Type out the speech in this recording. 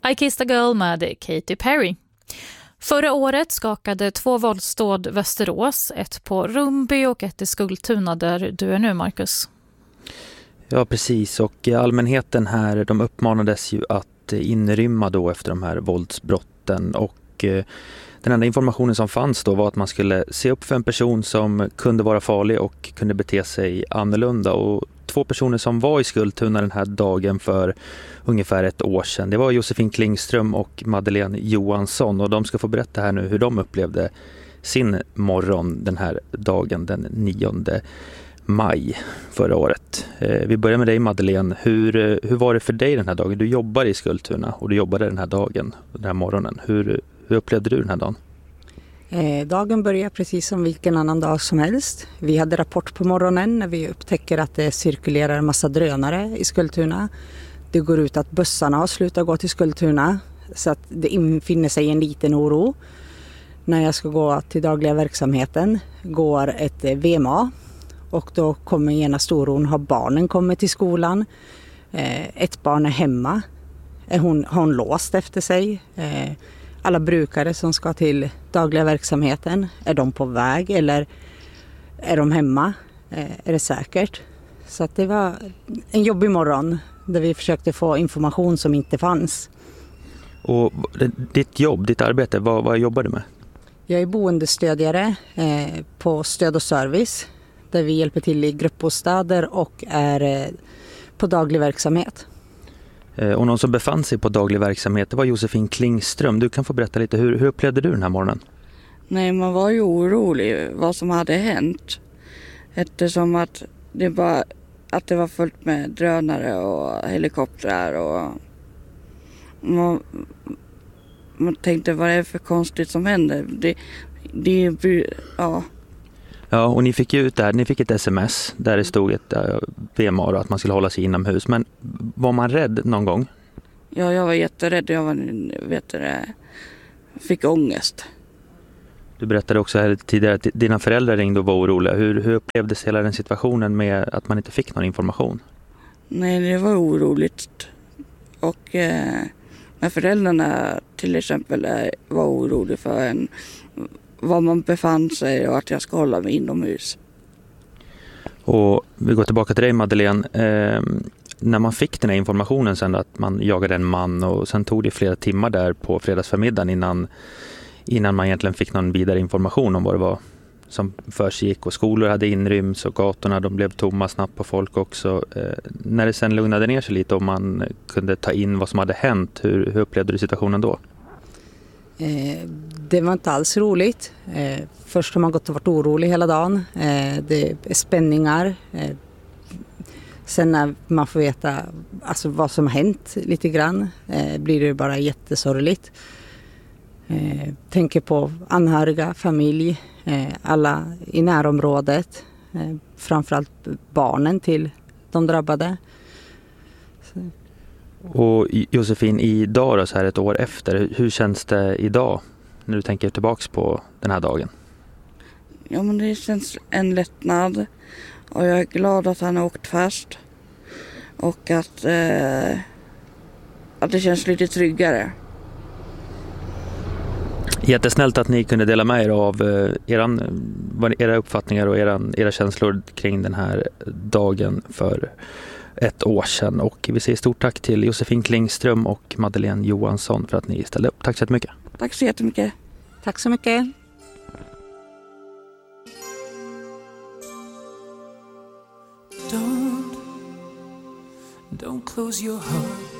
I Kissed a Girl med Katy Perry. Förra året skakade 2 våldsdåd Västerås, ett på Rumby och ett i Skultuna där du är nu, Marcus. Ja, precis. Och allmänheten här, de uppmanades ju att inrymma då efter de här våldsbrotten. Och den enda informationen som fanns då var att man skulle se upp för en person som kunde vara farlig och kunde bete sig annorlunda. Och 2 personer som var i Skultuna den här dagen för ungefär ett år sedan, det var Josefin Klingström och Madeleine Johansson. Och de ska få berätta här nu hur de upplevde sin morgon den här dagen den 9 maj förra året. Vi börjar med dig, Madeleine. Hur var det för dig den här dagen? Du jobbar i Skultuna och du jobbade den här dagen, den här morgonen. Hur upplevde du den här dagen? Dagen börjar precis som vilken annan dag som helst. Vi hade rapport på morgonen när vi upptäcker att det cirkulerar en massa drönare i Skultuna. Det går ut att bussarna har slutat gå till Skultuna, så att det infinner sig en liten oro. När jag ska gå till dagliga verksamheten går ett VMA och då kommer genast oron. Har barnen kommit till skolan? Ett barn är hemma. Har hon låst efter sig? Alla brukare som ska till dagliga verksamheten, är de på väg eller är de hemma? Är det säkert? Så att det var en jobbig morgon där vi försökte få information som inte fanns. Och ditt jobb, ditt arbete, vad jobbar du med? Jag är boendestödjare på Stöd och Service där vi hjälper till i gruppbostäder och är på daglig verksamhet. Och någon som befann sig på daglig verksamhet, det var Josefin Klingström. Du kan få berätta lite, hur upplevde du den här morgonen? Nej, man var ju orolig vad som hade hänt. Eftersom att det var fullt med drönare och helikoptrar och man tänkte vad är det för konstigt som händer. Ja. Ja, och ni fick ju ut där, ni fick ett sms där det stod ett VMA och att man skulle hålla sig inomhus. Men var man rädd någon gång? Ja, jag var jätterädd. Jag fick ångest. Du berättade också här tidigare att dina föräldrar ringde och var oroliga. Hur upplevdes hela den situationen med att man inte fick någon information? Nej, det var oroligt. Och när föräldrarna till exempel var oroliga för var man befann sig och att jag ska hålla mig inomhus. Och vi går tillbaka till dig, Madeleine. När man fick den här informationen sen att man jagade en man och sen tog det flera timmar där på fredagsförmiddagen innan man egentligen fick någon vidare information om vad det var som försiggick, och skolor hade inryms och gatorna de blev tomma snabbt på folk också. När det sen lugnade ner sig lite och man kunde ta in vad som hade hänt, hur upplevde du situationen då? Det var inte alls roligt. Först har man gått och varit orolig hela dagen. Det är spänningar. Sen när man får veta alltså, vad som har hänt lite grann blir det bara jättesorgligt. Tänker på anhöriga, familj, alla i närområdet. Framförallt barnen till de drabbade. Så. Och Josefin, idag då, så här ett år efter, hur känns det idag när du tänker tillbaks på den här dagen? Ja, men det känns en lättnad och jag är glad att han har åkt fast och att det känns lite tryggare. Jättesnällt att ni kunde dela med er av era uppfattningar och era känslor kring den här dagen för ett år sedan. Och vi säger stort tack till Josefin Klingström och Madeleine Johansson för att ni ställde upp. Tack så jättemycket. Tack så jättemycket. Tack så mycket. Don't close your heart